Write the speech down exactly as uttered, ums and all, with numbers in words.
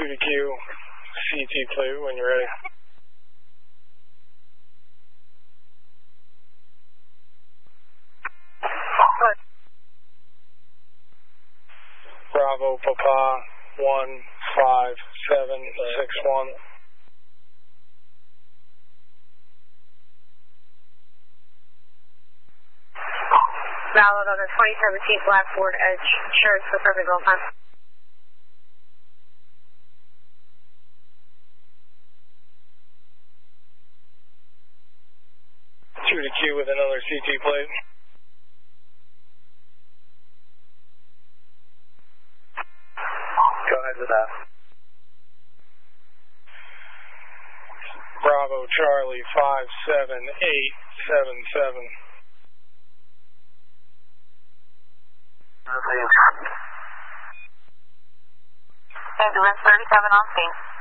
two to Q, C T plate when you're ready. Bravo, Papa, one five seven six one. Valid on the twenty seventeen Black Ford Edge, insurance for perfect goal time. two to Q with another C T plate. Go ahead with that. Bravo, Charlie, five seven eight seven seven. Ambulance thirty-seven on scene.